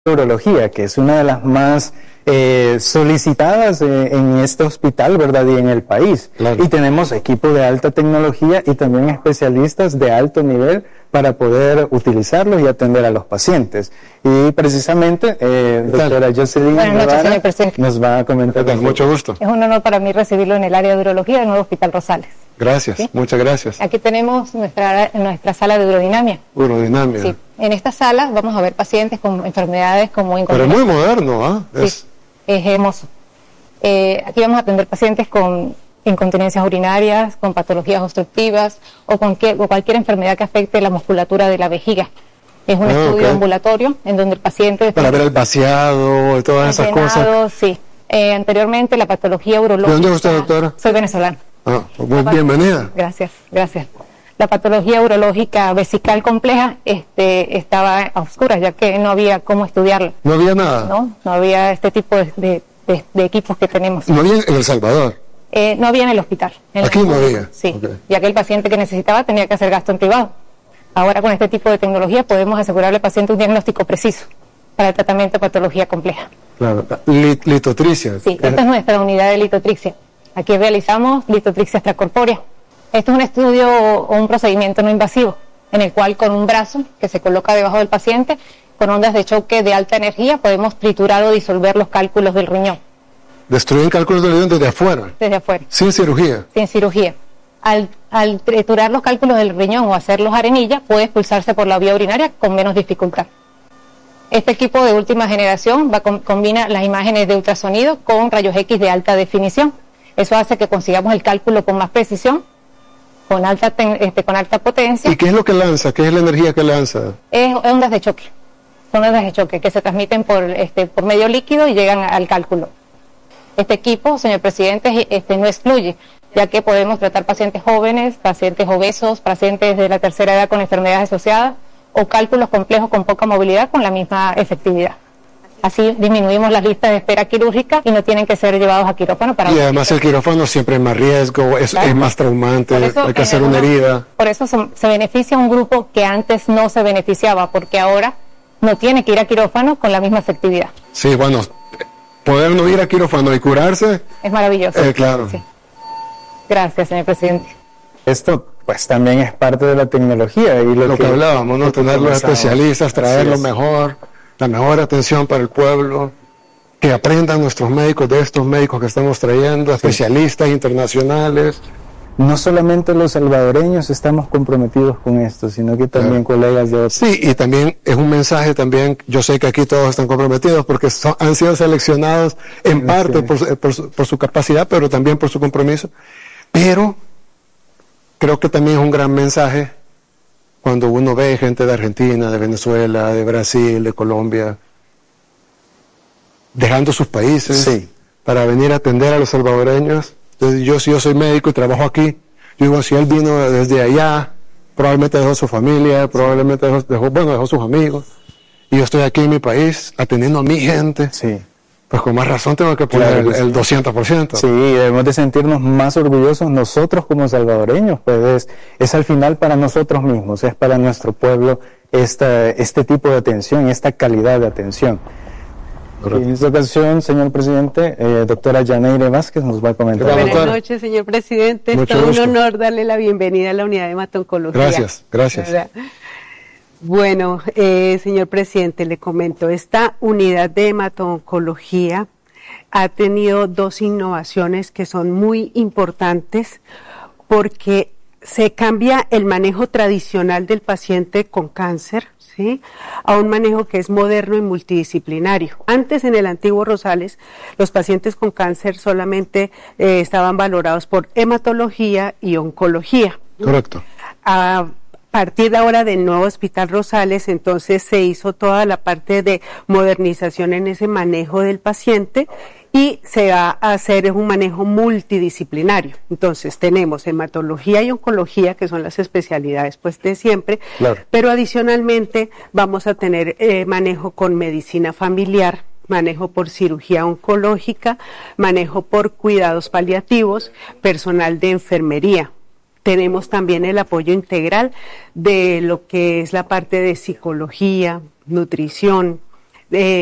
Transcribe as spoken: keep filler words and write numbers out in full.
urología, que es una de las más eh, solicitadas eh, en este hospital, ¿verdad? Y en el país. Claro. Y tenemos equipo de alta tecnología y también especialistas de alto nivel para poder utilizarlos y atender a los pacientes. Y precisamente, eh, doctora Jocelyn Guevara nos va a comentar. Con mucho gusto. Es un honor para mí recibirlo en el área de urología del nuevo Hospital Rosales. Gracias, ¿sí? Muchas gracias. Aquí tenemos nuestra, nuestra sala de urodinamia. Urodinamia. Sí. En esta sala vamos a ver pacientes con enfermedades como incontinencia. Pero es muy moderno, ¿ah? ¿eh? Es... Sí, es hermoso. Eh, aquí vamos a atender pacientes con incontinencias urinarias, con patologías obstructivas o con que, o cualquier enfermedad que afecte la musculatura de la vejiga. Es un ah, estudio okay. ambulatorio en donde el paciente... Para ver el vaciado y todas esas cosas. Sí. Eh, anteriormente la patología urológica... ¿De dónde es usted, doctora? Soy venezolana. Ah, muy bienvenida. Gracias, gracias. La patología urológica vesical compleja este, estaba a oscuras, ya que no había cómo estudiarla. ¿No había nada? No, no había este tipo de, de, de, de equipos que tenemos. ¿No había en El Salvador? Eh, no había en el hospital. En ¿Aquí el no había? Sí, okay. Ya que el paciente que necesitaba tenía que hacer gasto en privado. Ahora con este tipo de tecnología podemos asegurarle al paciente un diagnóstico preciso para el tratamiento de patología compleja. Claro, Lit litotricsia. Sí, esta es nuestra unidad de litotricsia. Aquí realizamos litotricsia extracorpórea. Esto es un estudio o un procedimiento no invasivo, en el cual con un brazo que se coloca debajo del paciente, con ondas de choque de alta energía, podemos triturar o disolver los cálculos del riñón. ¿Destruyen cálculos del riñón desde afuera? Desde afuera. ¿Sin cirugía? Sin cirugía. Al, al triturar los cálculos del riñón o hacerlos arenilla, puede expulsarse por la vía urinaria con menos dificultad. Este equipo de última generación va, combina las imágenes de ultrasonido con rayos X de alta definición. Eso hace que consigamos el cálculo con más precisión, con alta, este, con alta potencia. ¿Y qué es lo que lanza? ¿Qué es la energía que lanza? Es ondas de choque. Son ondas de choque que se transmiten por, este, por medio líquido y llegan al cálculo. Este equipo, señor presidente, este, no excluye, ya que podemos tratar pacientes jóvenes, pacientes obesos, pacientes de la tercera edad con enfermedades asociadas o cálculos complejos con poca movilidad con la misma efectividad. Así disminuimos las listas de espera quirúrgica y no tienen que ser llevados a quirófano para... Y además el quirófano siempre es más riesgo, es, es más traumante, eso, hay que hacer una herida. Por eso son, se beneficia un grupo que antes no se beneficiaba, porque ahora no tiene que ir a quirófano con la misma efectividad. Sí, bueno, poder no ir a quirófano y curarse... Es maravilloso. Eh, claro. Sí. Gracias, señor presidente. Esto pues también es parte de la tecnología. Y lo, lo que, que hablábamos, ¿no? Tener los especialistas, traer lo mejor... la mejor atención para el pueblo, que aprendan nuestros médicos de estos médicos que estamos trayendo, especialistas sí. internacionales. No solamente los salvadoreños estamos comprometidos con esto, sino que también claro. colegas de otros. Sí, y también es un mensaje también, yo sé que aquí todos están comprometidos porque son, han sido seleccionados en sí. parte por, por, su, por su capacidad, pero también por su compromiso. Pero creo que también es un gran mensaje cuando uno ve gente de Argentina, de Venezuela, de Brasil, de Colombia, dejando sus países sí. para venir a atender a los salvadoreños. Entonces, yo, si yo soy médico y trabajo aquí, yo digo, si él vino desde allá, probablemente dejó su familia, probablemente dejó, dejó, bueno, dejó sus amigos, y yo estoy aquí en mi país atendiendo a mi gente. Sí. Pues con más razón tengo que poner claro, el, el doscientos por ciento. Sí, debemos de sentirnos más orgullosos nosotros como salvadoreños, pues es, es al final para nosotros mismos, es para nuestro pueblo esta, este tipo de atención, esta calidad de atención. Correcto. En esta ocasión, señor presidente, eh, doctora Yaneire Vázquez nos va a comentar. Buenas noches, señor presidente. Es todo un honor darle la bienvenida a la unidad de hematoncología. Gracias, gracias. ¿Verdad? Bueno, eh, señor presidente, le comento, esta unidad de hematoncología ha tenido dos innovaciones que son muy importantes porque se cambia el manejo tradicional del paciente con cáncer, ¿sí?, a un manejo que es moderno y multidisciplinario. Antes, en el antiguo Rosales, los pacientes con cáncer solamente eh, estaban valorados por hematología y oncología. Correcto. A partir de ahora del nuevo Hospital Rosales, entonces se hizo toda la parte de modernización en ese manejo del paciente y se va a hacer un manejo multidisciplinario. Entonces tenemos hematología y oncología, que son las especialidades pues de siempre, claro. pero adicionalmente vamos a tener eh, manejo con medicina familiar, manejo por cirugía oncológica, manejo por cuidados paliativos, personal de enfermería. Tenemos también el apoyo integral de lo que es la parte de psicología, nutrición, Eh,